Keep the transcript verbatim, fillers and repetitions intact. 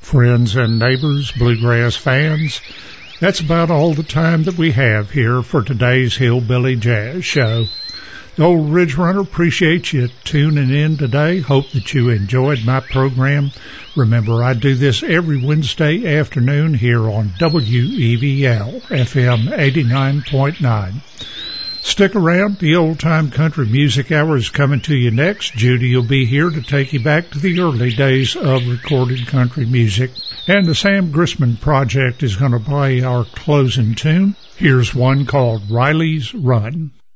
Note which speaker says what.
Speaker 1: Friends and neighbors, bluegrass fans, that's about all the time that we have here for today's Hillbilly Jazz Show. The old Ridge Runner appreciates you tuning in today. Hope that you enjoyed my program. Remember, I do this every Wednesday afternoon here on W E V L, F M eighty-nine point nine. Stick around. The Old Time Country Music Hour is coming to you next. Judy will be here to take you back to the early days of recorded country music. And the Sam Grissman Project is going to play our closing tune. Here's one called Riley's Run.